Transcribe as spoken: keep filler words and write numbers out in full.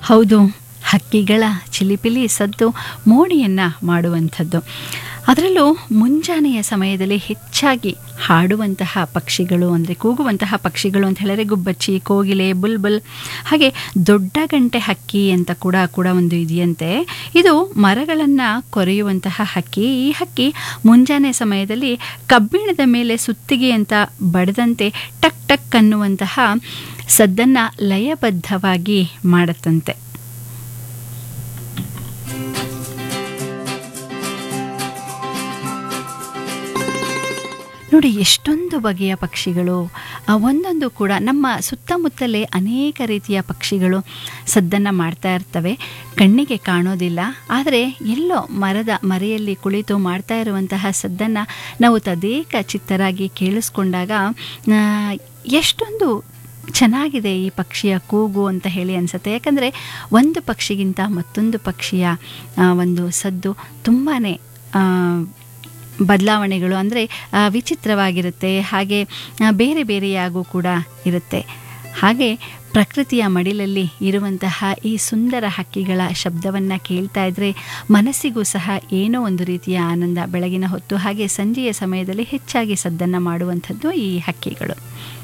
ಹೌದು, ಹಕ್ಕಿಗಳ ಚಿಲಿಪಿಲಿ ಸದ್ದು ಮೋಡಿಯನ್ನು ಮಾಡುವಂಥದ್ದು. ಅದರಲ್ಲೂ ಮುಂಜಾನೆಯ ಸಮಯದಲ್ಲಿ ಹೆಚ್ಚಾಗಿ ಹಾಡುವಂತಹ ಪಕ್ಷಿಗಳು ಅಂದರೆ ಕೂಗುವಂತಹ ಪಕ್ಷಿಗಳು ಅಂತ ಹೇಳಿದ್ರೆ ಗುಬ್ಬಚ್ಚಿ, ಕೋಗಿಲೆ, ಬುಲ್ಬುಲ್, ಹಾಗೆ ದೊಡ್ಡ ಗಂಟೆ ಹಕ್ಕಿ ಅಂತ ಕೂಡ ಕೂಡ ಒಂದು ಇದೆಯಂತೆ. ಇದು ಮರಗಳನ್ನು ಕೊರೆಯುವಂತಹ ಹಕ್ಕಿ. ಈ ಹಕ್ಕಿ ಮುಂಜಾನೆ ಸಮಯದಲ್ಲಿ ಕಬ್ಬಿಣದ ಮೇಲೆ ಸುತ್ತಿಗೆ ಅಂತ ಬಡದಂತೆ ಟಕ್ ಟಕ್ ಅನ್ನುವಂತಹ ಸದ್ದನ್ನು ಲಯಬದ್ಧವಾಗಿ ಮಾಡುತ್ತಂತೆ. ನೋಡಿ, ಎಷ್ಟೊಂದು ಬಗೆಯ ಪಕ್ಷಿಗಳು, ಒಂದೊಂದು ಕೂಡ ನಮ್ಮ ಸುತ್ತಮುತ್ತಲೇ ಅನೇಕ ರೀತಿಯ ಪಕ್ಷಿಗಳು ಸದ್ದನ್ನು ಮಾಡ್ತಾ ಇರ್ತವೆ. ಕಣ್ಣಿಗೆ ಕಾಣೋದಿಲ್ಲ, ಆದರೆ ಎಲ್ಲೋ ಮರದ ಮರೆಯಲ್ಲಿ ಕುಳಿತು ಮಾಡ್ತಾ ಇರುವಂತಹ ಸದ್ದನ್ನು ನಾವು ತದೇಕ ಚಿತ್ತರಾಗಿ ಕೇಳಿಸ್ಕೊಂಡಾಗ ಎಷ್ಟೊಂದು ಚೆನ್ನಾಗಿದೆ ಈ ಪಕ್ಷಿಯ ಕೂಗು ಅಂತ ಹೇಳಿ ಅನಿಸುತ್ತೆ. ಯಾಕಂದರೆ ಒಂದು ಪಕ್ಷಿಗಿಂತ ಮತ್ತೊಂದು ಪಕ್ಷಿಯ ಒಂದು ಸದ್ದು ತುಂಬಾ ಬದಲಾವಣೆಗಳು ಅಂದರೆ ವಿಚಿತ್ರವಾಗಿರುತ್ತೆ, ಹಾಗೆ ಬೇರೆ ಬೇರೆಯಾಗೂ ಕೂಡ ಇರುತ್ತೆ. ಹಾಗೆ ಪ್ರಕೃತಿಯ ಮಡಿಲಲ್ಲಿ ಇರುವಂತಹ ಈ ಸುಂದರ ಹಕ್ಕಿಗಳ ಶಬ್ದವನ್ನು ಕೇಳ್ತಾ ಇದ್ದರೆ ಮನಸ್ಸಿಗೂ ಸಹ ಏನೋ ಒಂದು ರೀತಿಯ ಆನಂದ. ಬೆಳಗಿನ ಹೊತ್ತು ಹಾಗೆ ಸಂಜೆಯ ಸಮಯದಲ್ಲಿ ಹೆಚ್ಚಾಗಿ ಸದ್ದನ್ನು ಮಾಡುವಂಥದ್ದು ಈ ಹಕ್ಕಿಗಳು.